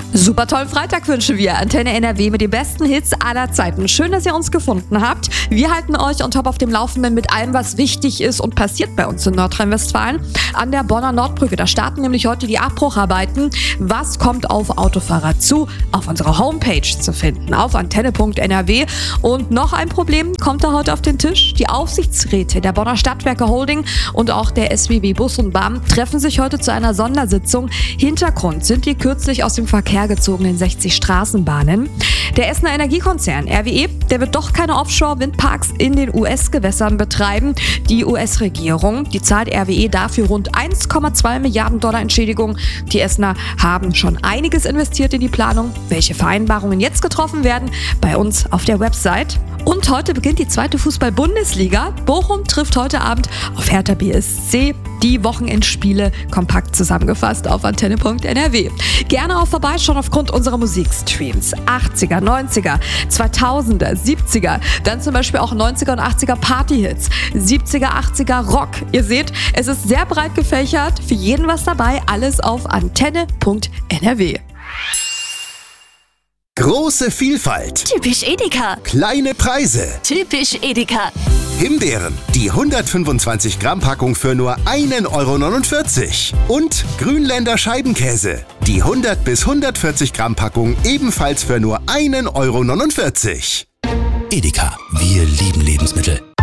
Super tollen Freitag wünschen wir. Antenne NRW mit den besten Hits aller Zeiten. Schön, dass ihr uns gefunden habt. Wir halten euch on top auf dem Laufenden mit allem, was wichtig ist und passiert bei uns in Nordrhein-Westfalen. An der Bonner Nordbrücke, da starten nämlich heute die Abbrucharbeiten. Was kommt auf Autofahrer zu? Auf unserer Homepage zu finden, auf antenne.nrw. Und noch ein Problem kommt da heute auf den Tisch. Die Aufsichtsräte der Bonner Stadtwerke Holding und auch der SWB Bus und Bahn treffen sich heute zu einer Sondersitzung. Hintergrund sind die kürzlich aus dem Verkehr gezogenen 60 Straßenbahnen. Der Essener Energiekonzern RWE, der wird doch keine Offshore-Windparks in den US-Gewässern betreiben. Die US-Regierung, die zahlt RWE dafür rund 1,2 Milliarden Dollar Entschädigung. Die Essener haben schon einiges investiert in die Planung. Welche Vereinbarungen jetzt getroffen werden, bei uns auf der Website. Und heute beginnt die zweite Fußball-Bundesliga. Bochum trifft heute Abend auf Hertha BSC. Die Wochenendspiele kompakt zusammengefasst auf antenne.nrw. Gerne auch vorbeischauen aufgrund unserer Musikstreams. 80er, 90er, 2000er, 70er, dann zum Beispiel auch 90er und 80er Partyhits, 70er, 80er Rock. Ihr seht, es ist sehr breit gefächert, für jeden was dabei, alles auf antenne.nrw. Große Vielfalt. Typisch Edeka. Kleine Preise. Typisch Edeka. Himbeeren, die 125 Gramm Packung für nur 1,49 €. Und Grünländer Scheibenkäse, die 100 bis 140 Gramm Packung ebenfalls für nur 1,49 €. Edeka, wir lieben Lebensmittel.